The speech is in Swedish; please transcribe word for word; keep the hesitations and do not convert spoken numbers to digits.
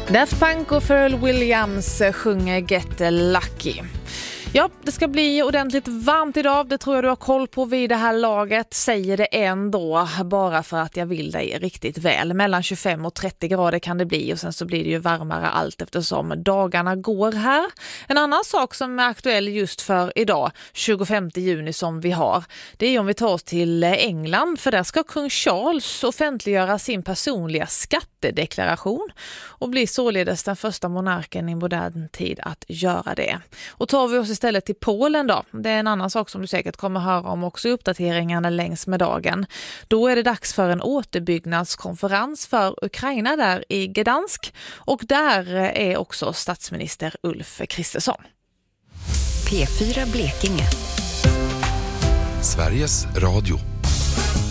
Daft Punk och Pharrell Williams sjunger Get Lucky. Ja, det ska bli ordentligt varmt idag. Det tror jag du har koll på vid det här laget. Säger det ändå bara för att jag vill dig riktigt väl. Mellan tjugofem och trettio grader kan det bli och sen så blir det ju varmare allt eftersom dagarna går här. En annan sak som är aktuell just för idag, tjugofemte juni som vi har, det är om vi tar oss till England, för där ska kung Charles offentliggöra sin personliga skattedeklaration och blir således den första monarken i modern tid att göra det. Och tar vi oss istället till Polen då. Det är en annan sak som du säkert kommer höra om också i uppdateringarna längs med dagen. Då är det dags för en återbyggnadskonferens för Ukraina där i Gdansk. Och där är också statsminister Ulf Kristersson. P fyra Blekinge. Sveriges Radio.